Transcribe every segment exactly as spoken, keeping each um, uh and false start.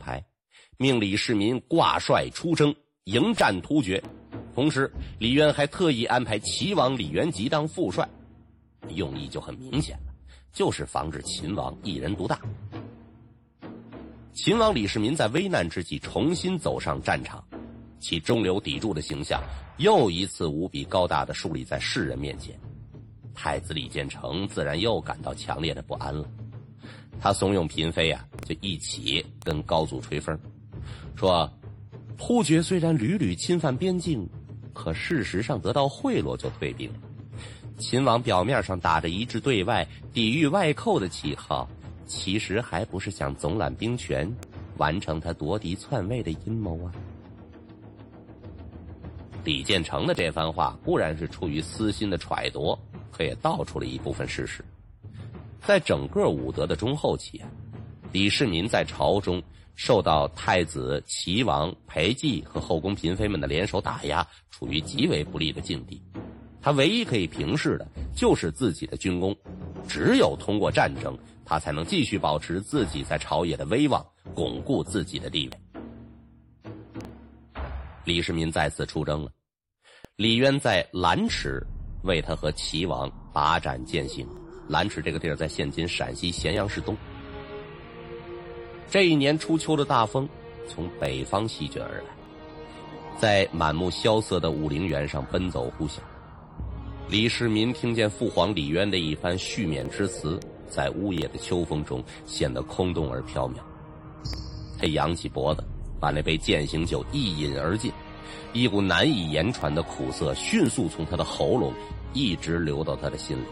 牌，命李世民挂帅出征，迎战突厥。同时李渊还特意安排齐王李元吉当副帅，用意就很明显了，就是防止秦王一人独大。秦王李世民在危难之际重新走上战场，其中流砥柱的形象又一次无比高大地树立在世人面前。太子李建成自然又感到强烈的不安了，他怂恿嫔妃啊，就一起跟高祖吹风，说突厥虽然屡屡侵犯边境，可事实上得到贿赂就退兵了。秦王表面上打着一致对外、抵御外寇的旗号，其实还不是想总揽兵权，完成他夺嫡篡位的阴谋啊。李建成的这番话固然是出于私心的揣度，可也道出了一部分事实。在整个武德的中后期啊，李世民在朝中受到太子、齐王、裴寂和后宫嫔妃们的联手打压，处于极为不利的境地。他唯一可以平视的就是自己的军功，只有通过战争，他才能继续保持自己在朝野的威望，巩固自己的地位。李世民再次出征了，李渊在兰池为他和齐王把盏践行。兰池这个地儿在现今陕西咸阳市东。这一年初秋的大风从北方席卷而来，在满目萧瑟的武陵源上奔走呼啸。李世民听见父皇李渊的一番续勉之词，在呜咽的秋风中显得空洞而缥缈。他扬起脖子，把那杯践行酒一饮而尽，一股难以言传的苦涩迅速从他的喉咙一直流到他的心里。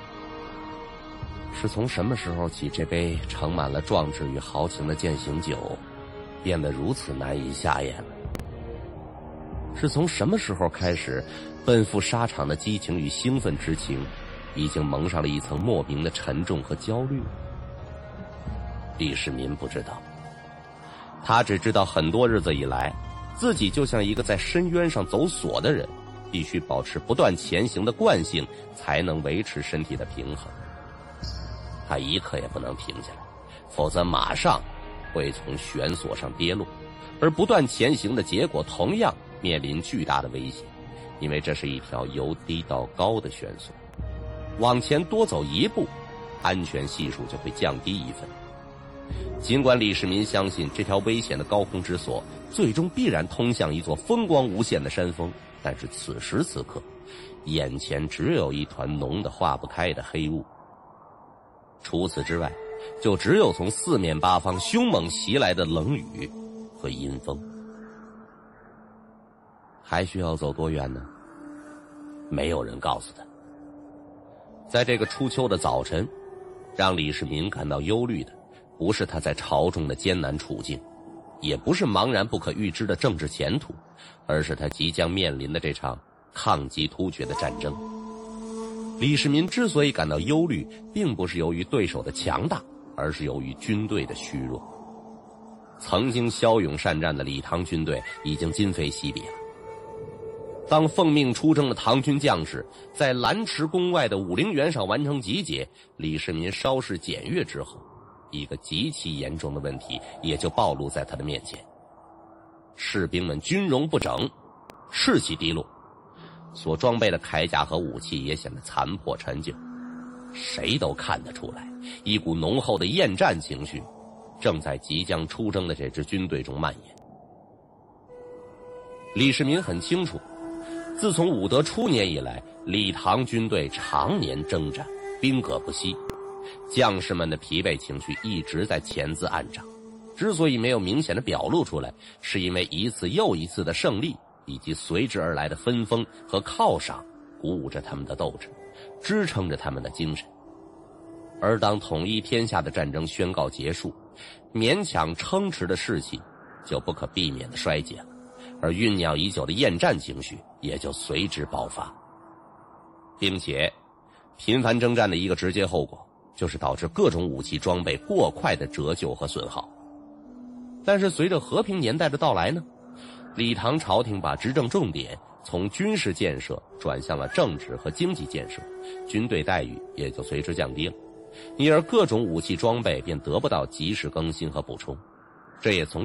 是从什么时候起，这杯盛满了壮志与豪情的践行酒变得如此难以下咽了？是从什么时候开始，奔赴沙场的激情与兴奋之情已经蒙上了一层莫名的沉重和焦虑？李世民不知道，他只知道很多日子以来，自己就像一个在深渊上走索的人，必须保持不断前行的惯性，才能维持身体的平衡。他一刻也不能停下来，否则马上会从悬索上跌落，而不断前行的结果同样面临巨大的危险，因为这是一条由低到高的悬索，往前多走一步，安全系数就会降低一分。尽管李世民相信这条危险的高空之索最终必然通向一座风光无限的山峰，但是此时此刻，眼前只有一团浓得化不开的黑雾。除此之外，就只有从四面八方凶猛袭来的冷雨和阴风。还需要走多远呢？没有人告诉他。在这个初秋的早晨，让李世民感到忧虑的不是他在朝中的艰难处境，也不是茫然不可预知的政治前途，而是他即将面临的这场抗击突厥的战争。李世民之所以感到忧虑，并不是由于对手的强大，而是由于军队的虚弱。曾经骁勇善战的李唐军队已经今非昔比了。当奉命出征的唐军将士在兰池宫外的武陵源上完成集结，李世民稍事检阅之后，一个极其严重的问题也就暴露在他的面前。士兵们军容不整，士气低落，所装备的铠甲和武器也显得残破陈旧，谁都看得出来，一股浓厚的厌战情绪正在即将出征的这支军队中蔓延。李世民很清楚，自从武德初年以来，李唐军队常年征战，兵戈不息，将士们的疲惫情绪一直在潜滋暗长。之所以没有明显的表露出来，是因为一次又一次的胜利以及随之而来的分封和犒赏鼓舞着他们的斗志，支撑着他们的精神。而当统一天下的战争宣告结束，勉强撑持的士气就不可避免的衰竭了，而酝酿已久的厌战情绪也就随之爆发。并且频繁征战的一个直接后果，就是导致各种武器装备过快的折旧和损耗。但是随着和平年代的到来呢，李唐朝廷把执政重点从军事建设转向了政治和经济建设，军队待遇也就随之降低了，因而各种武器装备便得不到及时更新和补充，这也从